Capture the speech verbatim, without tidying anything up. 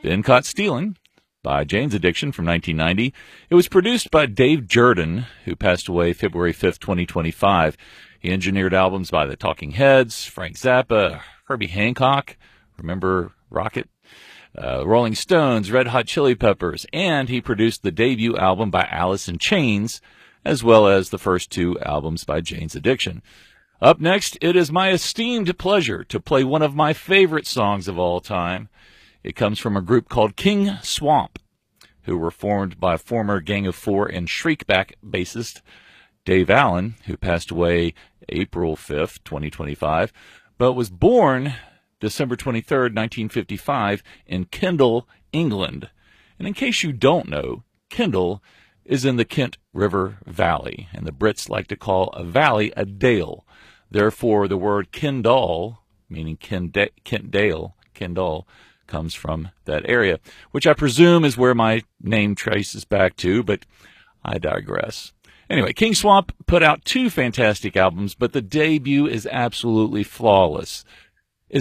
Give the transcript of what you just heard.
Been Caught Stealing by Jane's Addiction from nineteen ninety. It was produced by Dave Jerden, who passed away February fifth, twenty twenty-five. He engineered albums by the Talking Heads, Frank Zappa, Herbie Hancock, remember Rocket? Uh, Rolling Stones, Red Hot Chili Peppers, and he produced the debut album by Alice in Chains, as well as the first two albums by Jane's Addiction. Up next, it is my esteemed pleasure to play one of my favorite songs of all time. It comes from a group called King Swamp, who were formed by former Gang of Four and Shriekback bassist Dave Allen, who passed away April fifth, twenty twenty-five, but was born December twenty-third, nineteen fifty-five, in Kendal, England. And in case you don't know, Kendal is in the Kent River Valley, and the Brits like to call a valley a dale. Therefore, the word Kendal, meaning Kent Dale, Kendal, comes from that area, which I presume is where my name traces back to, but I digress. Anyway, King Swamp put out two fantastic albums, but the debut is absolutely flawless.